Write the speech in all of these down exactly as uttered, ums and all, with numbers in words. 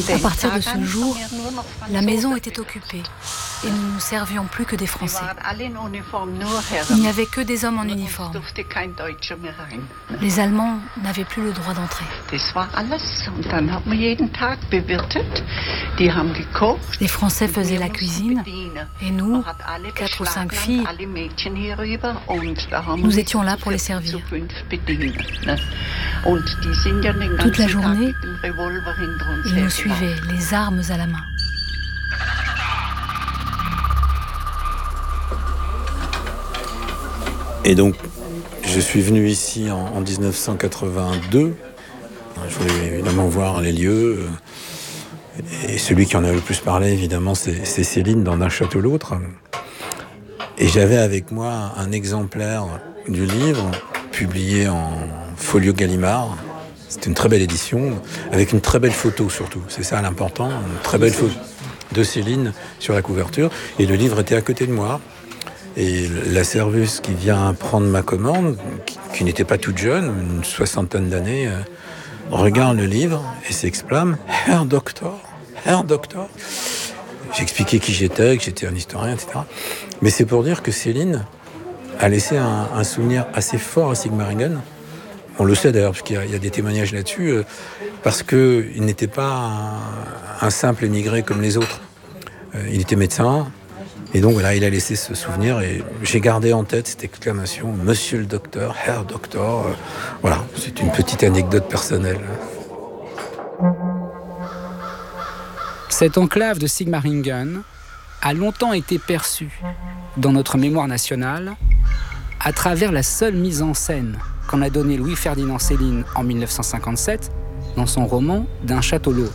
À partir de ce jour, la maison était occupée et nous ne servions plus que des Français. Il n'y avait que des hommes en uniforme. Les Allemands n'avaient plus le droit d'entrer. Les Français faisaient la cuisine et nous, quatre ou cinq filles, nous étions là pour les servir. Toute la journée, ils nous suivaient, les armes à la main. Et donc, je suis venu ici en, en dix-neuf cent quatre-vingt-deux. Je voulais évidemment voir les lieux. Et celui qui en a le plus parlé, évidemment, c'est, c'est Céline dans D'un château l'autre. Et j'avais avec moi un exemplaire du livre, publié en folio Gallimard. C'était une très belle édition, avec une très belle photo surtout. C'est ça l'important, une très belle photo de Céline sur la couverture. Et le livre était à côté de moi. Et la serveuse qui vient prendre ma commande, qui, qui n'était pas toute jeune, une soixantaine d'années, euh, regarde le livre et s'exclame « Herr Doctor, Herr Doctor ». J'expliquais qui j'étais, que j'étais un historien, et cetera. Mais c'est pour dire que Céline a laissé un, un souvenir assez fort à Sigmaringen. On le sait d'ailleurs, parce qu'il y a, il y a des témoignages là-dessus, euh, parce qu'il n'était pas un, un simple émigré comme les autres. Euh, il était médecin, et donc voilà, il a laissé ce souvenir, et j'ai gardé en tête cette exclamation « Monsieur le docteur, Herr Doctor euh, ». Voilà, c'est une petite anecdote personnelle. Cette enclave de Sigmaringen a longtemps été perçue dans notre mémoire nationale à travers la seule mise en scène qu'en a donnée Louis-Ferdinand Céline en dix-neuf cent cinquante-sept dans son roman « D'un château l'autre ».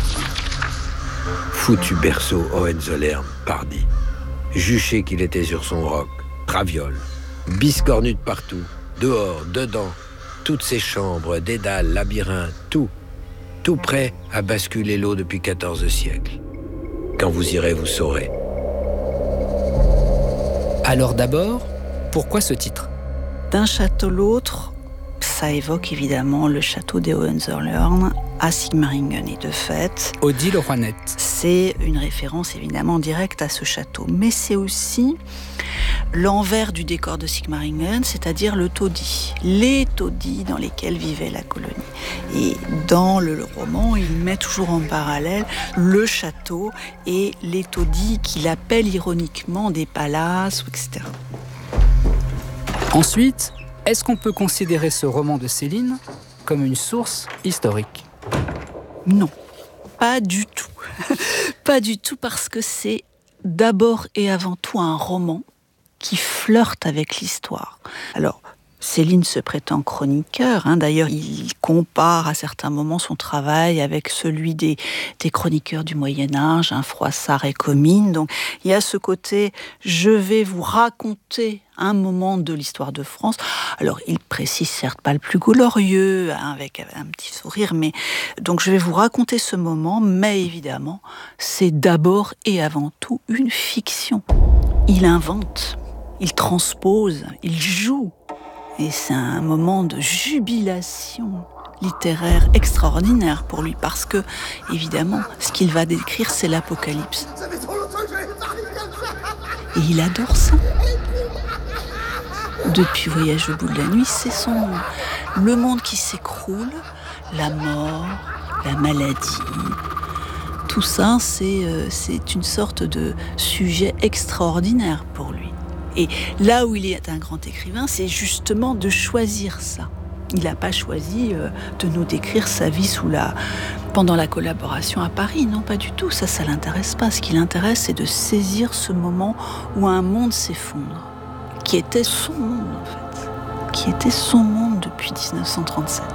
Foutu berceau Hohenzollern, pardi. Juché qu'il était sur son roc, traviole, biscornu de partout, dehors, dedans, toutes ces chambres, dédales, labyrinthes, tout, tout prêt à basculer l'eau depuis quatorze siècles. Quand vous irez, vous saurez. Alors d'abord, pourquoi ce titre ? D'un château l'autre, ça évoque évidemment le château des Hohenzollern à Sigmaringen. Et de fait, Odile Rouanette. C'est une référence évidemment directe à ce château. Mais c'est aussi l'envers du décor de Sigmaringen, c'est-à-dire le taudis, les taudis dans lesquels vivait la colonie. Et dans le, le roman, il met toujours en parallèle le château et les taudis qu'il appelle ironiquement des palaces, et cetera. Ensuite, est-ce qu'on peut considérer ce roman de Céline comme une source historique ? Non, pas du tout. Pas du tout, parce que c'est d'abord et avant tout un roman qui flirte avec l'histoire. Alors, Céline se prétend chroniqueur, hein. D'ailleurs il compare à certains moments son travail avec celui des, des chroniqueurs du Moyen-Âge, hein, Froissart et Comines. Donc il y a ce côté, je vais vous raconter un moment de l'histoire de France. Alors il précise certes pas le plus glorieux, hein, avec un petit sourire, mais donc je vais vous raconter ce moment, mais évidemment c'est d'abord et avant tout une fiction. Il invente, il transpose, il joue. Et c'est un moment de jubilation littéraire extraordinaire pour lui, parce que, évidemment, ce qu'il va décrire, c'est l'apocalypse. Et il adore ça. Depuis Voyage au bout de la nuit, c'est son monde. Le monde qui s'écroule, la mort, la maladie, tout ça, c'est, euh, c'est une sorte de sujet extraordinaire pour lui. Et là où il est un grand écrivain, c'est justement de choisir ça. Il n'a pas choisi euh, de nous décrire sa vie sous la... pendant la collaboration à Paris. Non, pas du tout. Ça, ça ne l'intéresse pas. Ce qui l'intéresse, c'est de saisir ce moment où un monde s'effondre, qui était son monde, en fait. Qui était son monde depuis dix-neuf cent trente-sept.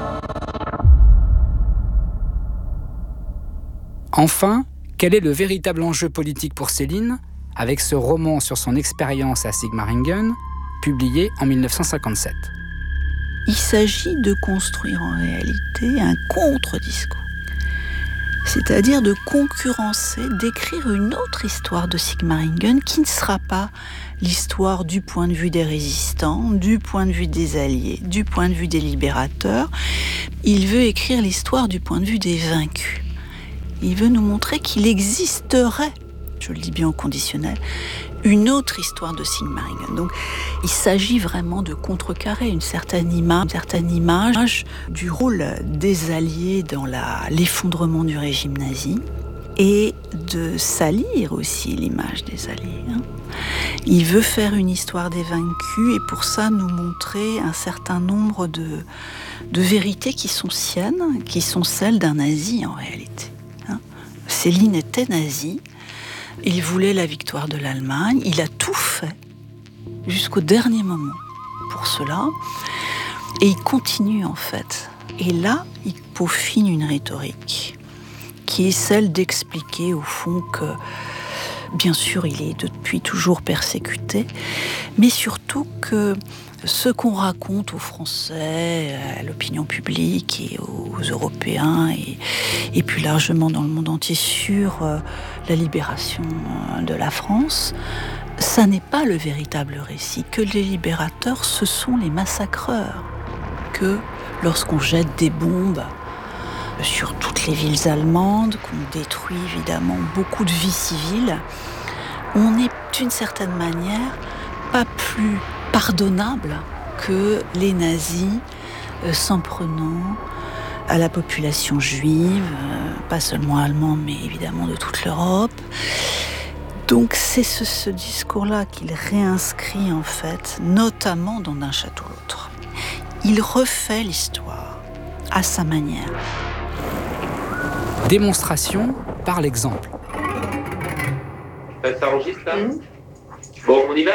Enfin, quel est le véritable enjeu politique pour Céline avec ce roman sur son expérience à Sigmaringen, publié en dix-neuf cent cinquante-sept. Il s'agit de construire en réalité un contre-discours. C'est-à-dire de concurrencer, d'écrire une autre histoire de Sigmaringen qui ne sera pas l'histoire du point de vue des résistants, du point de vue des alliés, du point de vue des libérateurs. Il veut écrire l'histoire du point de vue des vaincus. Il veut nous montrer qu'il existerait, je le dis bien au conditionnel, une autre histoire de Sigmaringen. Donc, il s'agit vraiment de contrecarrer une certaine image, une certaine image du rôle des Alliés dans la, l'effondrement du régime nazi et de salir aussi l'image des Alliés. Hein. Il veut faire une histoire des vaincus et pour ça nous montrer un certain nombre de, de vérités qui sont siennes, qui sont celles d'un nazi en réalité. Hein. Céline était nazie. Il voulait la victoire de l'Allemagne, il a tout fait jusqu'au dernier moment pour cela, et il continue en fait. Et là, il peaufine une rhétorique qui est celle d'expliquer au fond que, bien sûr, il est depuis toujours persécuté, mais surtout que ce qu'on raconte aux Français, à l'opinion publique et aux Européens et, et plus largement dans le monde entier sur euh, la libération de la France, ça n'est pas le véritable récit, que les libérateurs, ce sont les massacreurs, que lorsqu'on jette des bombes sur toutes les villes allemandes, qu'on détruit évidemment beaucoup de vies civiles, on est d'une certaine manière pas plus pardonnable que les nazis euh, s'en prenant à la population juive, euh, pas seulement allemande, mais évidemment de toute l'Europe. Donc c'est ce, ce discours-là qu'il réinscrit en fait, notamment dans D'un château l'autre. Il refait l'histoire à sa manière. Démonstration par l'exemple. Ça enregistre là ? mmh. Bon, on y va ?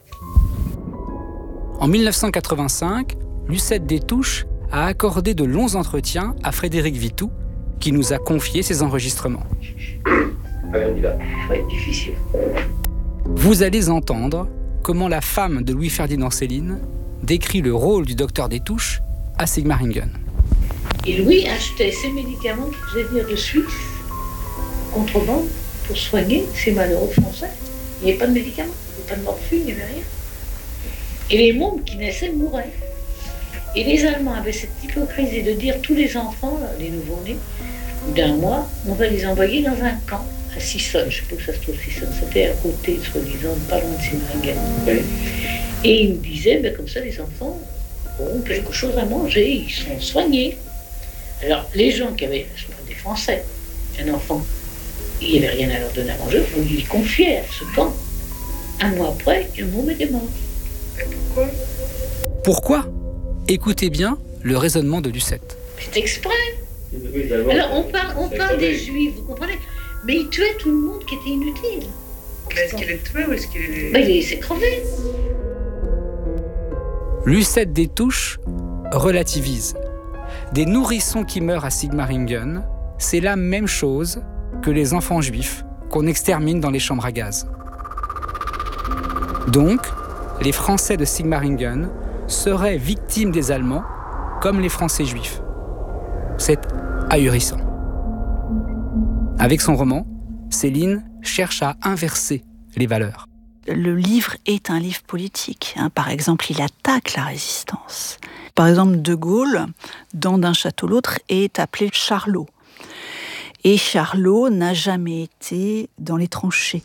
En dix-neuf cent quatre-vingt-cinq, Lucette Détouche a accordé de longs entretiens à Frédéric Vitou, qui nous a confié ses enregistrements. Allez, on y va. Ça va être difficile. Vous allez entendre comment la femme de Louis-Ferdinand Céline décrit le rôle du docteur Détouche à Sigmaringen. Et Louis achetait ces médicaments qu'il faisait venir de Suisse, contrebande, pour soigner ces malheureux Français. Il n'y avait pas de médicaments, il n'y avait pas de morphine, il n'y avait rien. Et les mômes qui naissaient mouraient. Et les Allemands avaient cette hypocrisie de dire tous les enfants, les nouveau-nés, d'un mois, on va les envoyer dans un camp à Sissonne. Je ne sais pas où ça se trouve, Sissonne. C'était à côté, soi-disant, pas loin de Sigmaringen. Oui. Et ils nous disaient, ben, comme ça, les enfants ont quelque chose à manger, ils sont soignés. Alors, les gens qui avaient, ce sont des Français, un enfant, il n'y avait rien à leur donner à manger, on les confiait à ce camp. Un mois après, le môme était mort. Pourquoi Pourquoi Écoutez bien le raisonnement de Lucette. C'est exprès. Alors on parle, on parle des Juifs, vous comprenez ? Mais ils tuaient tout le monde qui était inutile. Mais est-ce qu'il est tué ou est-ce qu'il est... Ben, il s'est crevé. Lucette Détouche relativise. Des nourrissons qui meurent à Sigmaringen, c'est la même chose que les enfants juifs qu'on extermine dans les chambres à gaz. Donc, les Français de Sigmaringen seraient victimes des Allemands comme les Français juifs. C'est ahurissant. Avec son roman, Céline cherche à inverser les valeurs. Le livre est un livre politique. Hein. Par exemple, il attaque la résistance. Par exemple, De Gaulle, dans D'un château l'autre, est appelé Charlot. Et Charlot n'a jamais été dans les tranchées.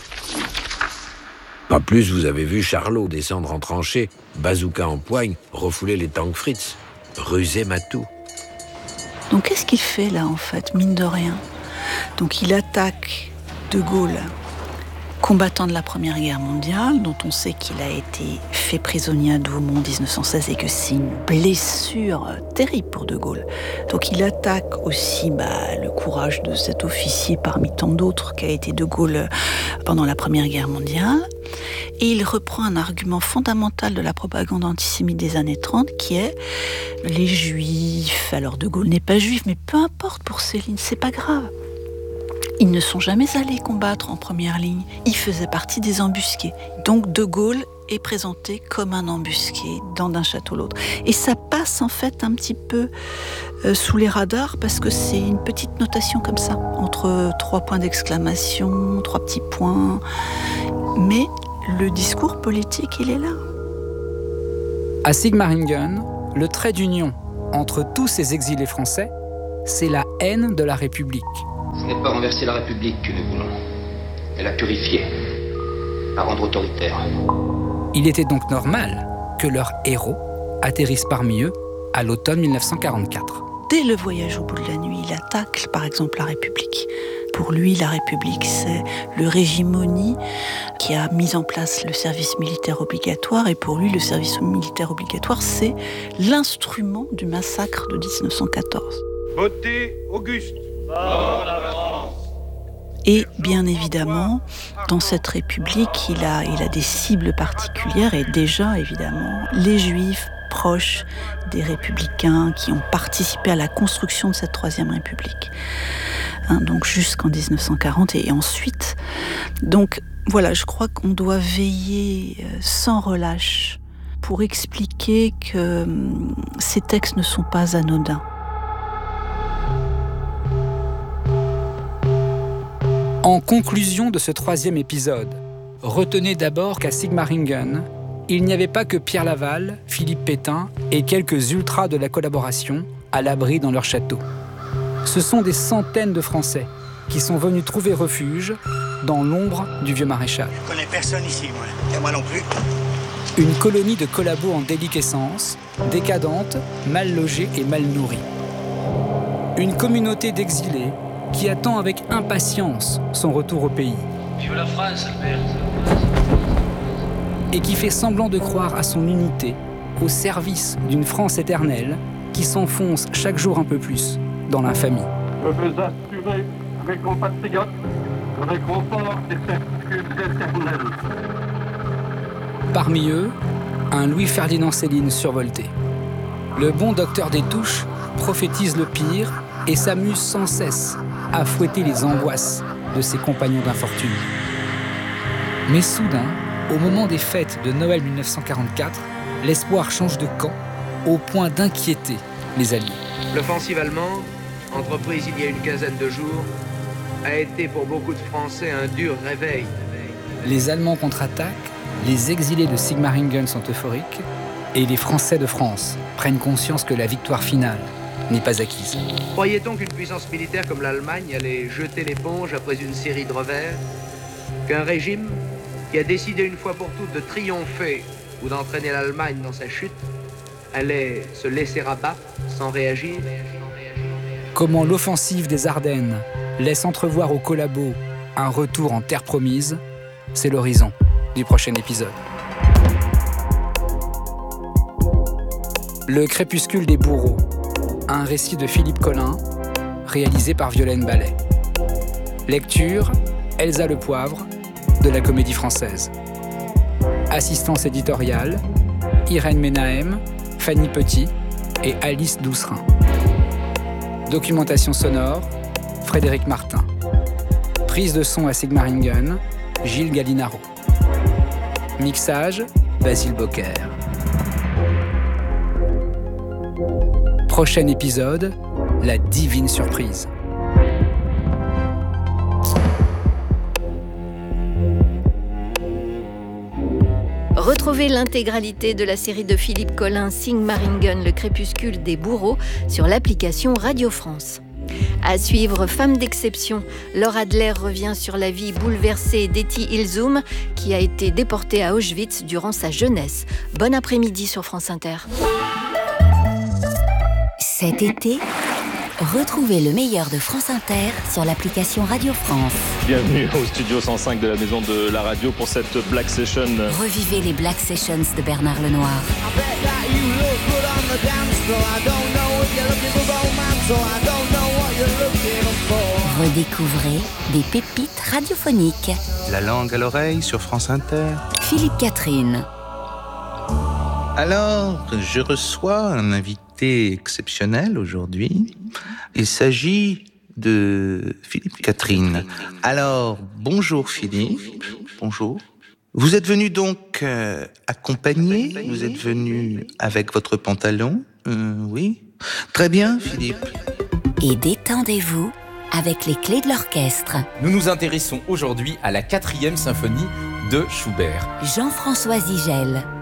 Pas plus vous avez vu Charlot descendre en tranchée, bazooka en poigne, refouler les tanks Fritz, ruser Matou. Donc qu'est-ce qu'il fait là en fait, mine de rien ? Donc il attaque De Gaulle, combattant de la Première Guerre mondiale, dont on sait qu'il a été fait prisonnier à Douaumont en dix-neuf cent seize et que c'est une blessure terrible pour De Gaulle. Donc il attaque aussi bah, le courage de cet officier parmi tant d'autres qu'a été De Gaulle pendant la Première Guerre mondiale. Et il reprend un argument fondamental de la propagande antisémite des années trente qui est les Juifs. Alors De Gaulle n'est pas juif, mais peu importe pour Céline, c'est pas grave. Ils ne sont jamais allés combattre en première ligne. Ils faisaient partie des embusqués. Donc De Gaulle est présenté comme un embusqué dans D'un château l'autre. Et ça passe en fait un petit peu euh, sous les radars parce que c'est une petite notation comme ça, entre trois points d'exclamation, trois petits points. Mais le discours politique, il est là. À Sigmaringen, le trait d'union entre tous ces exilés français, c'est la haine de la République, Ce n'est pas renverser la République que nous voulons, mais la purifier, la rendre autoritaire. Il était donc normal que leurs héros atterrissent parmi eux à l'automne mille neuf cent quarante-quatre. Dès le voyage au bout de la nuit, il attaque par exemple la République. Pour lui, la République, c'est le régime Moni qui a mis en place le service militaire obligatoire. Et pour lui, le service militaire obligatoire, c'est l'instrument du massacre de dix-neuf cent quatorze. Votez Auguste. Et bien évidemment, dans cette République, il a, il a des cibles particulières. Et déjà, évidemment, les Juifs proches des Républicains qui ont participé à la construction de cette Troisième République. Hein, donc jusqu'en dix-neuf cent quarante et ensuite. Donc voilà, je crois qu'on doit veiller sans relâche pour expliquer que hum, ces textes ne sont pas anodins. En conclusion de ce troisième épisode, retenez d'abord qu'à Sigmaringen, il n'y avait pas que Pierre Laval, Philippe Pétain et quelques ultras de la collaboration à l'abri dans leur château. Ce sont des centaines de Français qui sont venus trouver refuge dans l'ombre du vieux maréchal. Je connais personne ici, moi. Et moi non plus. Une colonie de collabos en déliquescence, décadente, mal logée et mal nourrie. Une communauté d'exilés qui attend avec impatience son retour au pays. Vive la France, Albert. Et qui fait semblant de croire à son unité, au service d'une France éternelle qui s'enfonce chaque jour un peu plus dans l'infamie. Je veux assurer à mes compatriotes le réconfort des certitudes éternelles. Parmi eux, un Louis-Ferdinand Céline survolté. Le bon docteur des touches prophétise le pire et s'amuse sans cesse à fouetter les angoisses de ses compagnons d'infortune. Mais soudain, au moment des fêtes de Noël mille neuf cent quarante-quatre, l'espoir change de camp au point d'inquiéter les Alliés. L'offensive allemande, entreprise il y a une quinzaine de jours, a été pour beaucoup de Français un dur réveil. Les Allemands contre-attaquent, les exilés de Sigmaringen sont euphoriques et les Français de France prennent conscience que la victoire finale n'est pas acquise. Croyait-on qu'une puissance militaire comme l'Allemagne allait jeter l'éponge après une série de revers ? Qu'un régime qui a décidé une fois pour toutes de triompher ou d'entraîner l'Allemagne dans sa chute allait se laisser abattre sans réagir ? Comment l'offensive des Ardennes laisse entrevoir aux collabos un retour en terre promise, c'est l'horizon du prochain épisode. Le crépuscule des bourreaux, un récit de Philippe Collin, réalisé par Violaine Ballet. Lecture, Elsa Le Poivre, de la Comédie Française. Assistance éditoriale, Irène Ménahem, Fanny Petit et Alice Doucerin. Documentation sonore, Frédéric Martin. Prise de son à Sigmaringen, Gilles Gallinaro. Mixage, Basile Bocquer. Prochain épisode, la divine surprise. Retrouvez l'intégralité de la série de Philippe Collin, Sigmaringen, le crépuscule des bourreaux, sur l'application Radio France. À suivre, Femme d'exception, Laure Adler revient sur la vie bouleversée d'Etty Ilzoum, qui a été déportée à Auschwitz durant sa jeunesse. Bon après-midi sur France Inter. Cet été, retrouvez le meilleur de France Inter sur l'application Radio France. Bienvenue au studio cent cinq de la Maison de la Radio pour cette Black Session. Revivez les Black Sessions de Bernard Lenoir. Redécouvrez des pépites radiophoniques. La langue à l'oreille sur France Inter. Philippe Catherine. Alors, je reçois un invité exceptionnel aujourd'hui. Il s'agit de Philippe Catherine. Alors, bonjour Philippe. Bonjour. Vous êtes venu donc euh, accompagné, vous êtes venu avec votre pantalon, euh, oui. Très bien Philippe. Et détendez-vous avec les clés de l'orchestre. Nous nous intéressons aujourd'hui à la quatrième symphonie de Schubert. Jean-François Zigel.